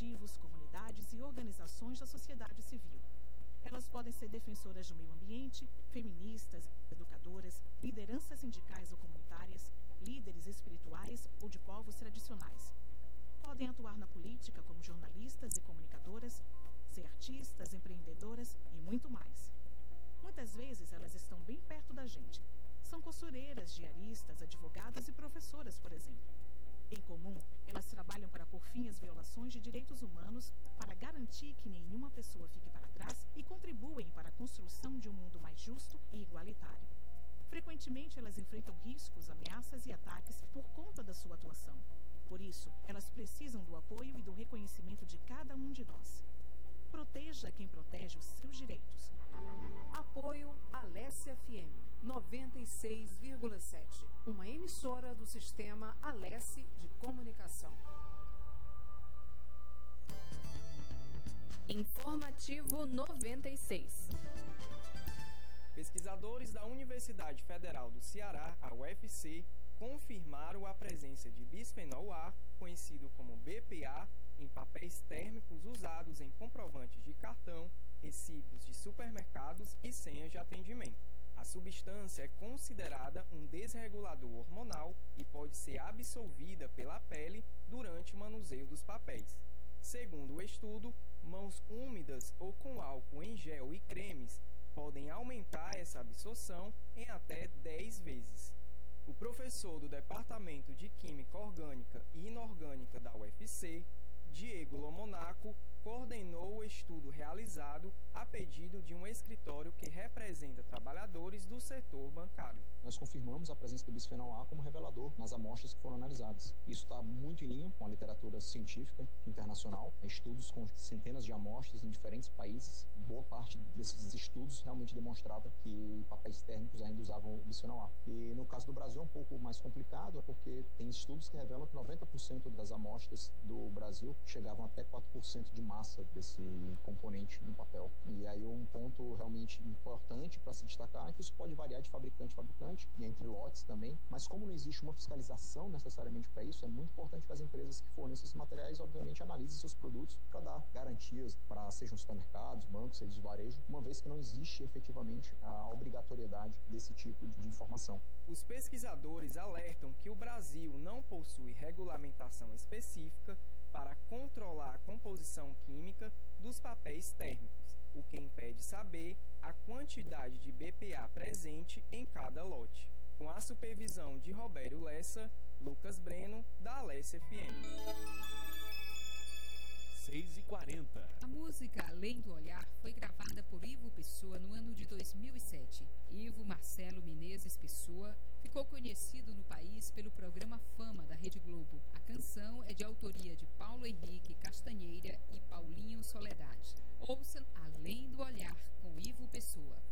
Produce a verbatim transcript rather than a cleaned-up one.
coletivos, comunidades e organizações da sociedade civil. Elas podem ser defensoras do meio ambiente, feministas, educadoras, lideranças sindicais ou comunitárias, líderes espirituais ou de povos tradicionais. Podem atuar na política como jornalistas e comunicadoras, ser artistas, empreendedoras e muito mais. Muitas vezes elas estão bem perto da gente. São costureiras, diaristas, advogadas e professoras, por exemplo. Em comum, elas trabalham para pôr fim às violações de direitos humanos, para garantir que nenhuma pessoa fique para trás e contribuem para a construção de um mundo mais justo e igualitário. Frequentemente, elas enfrentam riscos, ameaças e ataques por conta da sua atuação. Por isso, elas precisam do apoio e do reconhecimento de cada um de nós. Proteja quem protege os seus direitos. Apoio Alesse F M noventa e seis vírgula sete, uma emissora do sistema Alesse de comunicação. Informativo noventa e seis. Pesquisadores da Universidade Federal do Ceará, a U F C, confirmaram a presença de bisfenol A, conhecido como B P A, em papéis térmicos usados em comprovantes de cartão, recibos de supermercados e senhas de atendimento. A substância é considerada um desregulador hormonal e pode ser absorvida pela pele durante o manuseio dos papéis. Segundo o estudo, mãos úmidas ou com álcool em gel e cremes podem aumentar essa absorção em até dez vezes. O professor do Departamento de Química Orgânica e Inorgânica da U F C, Diego Lomonaco, coordenou o estudo realizado a pedido de um escritório que representa trabalhadores do setor bancário. Nós confirmamos a presença do bisfenol A como revelador nas amostras que foram analisadas. Isso está muito em linha com a literatura científica internacional, estudos com centenas de amostras em diferentes países. Boa parte desses estudos realmente demonstrava que papéis térmicos ainda usavam o bisfenol A. E no caso do Brasil é um pouco mais complicado, porque tem estudos que revelam que noventa por cento das amostras do Brasil chegavam até quatro por cento de massa desse componente no papel. E aí um ponto realmente importante para se destacar é que isso pode variar de fabricante a fabricante e entre lotes também, mas como não existe uma fiscalização necessariamente para isso, é muito importante que as empresas que fornecem esses materiais, obviamente, analisem seus produtos para dar garantias para sejam supermercados, bancos, serviços de varejo, uma vez que não existe efetivamente a obrigatoriedade desse tipo de informação. Os pesquisadores alertam que o Brasil não possui regulamentação específica para controlar a composição química dos papéis térmicos, o que impede saber a quantidade de B P A presente em cada lote. Com a supervisão de Robério Lessa, Lucas Breno, da Alesse F M. seis e quarenta. A música Além do Olhar foi gravada por Ivo Pessoa no ano de dois mil e sete. Ivo Marcelo Menezes Pessoa ficou conhecido no país pelo programa Fama da Rede Globo. A canção é de autoria de Paulo Henrique Castanheira e Paulinho Soledade. Ouça Além do Olhar com Ivo Pessoa.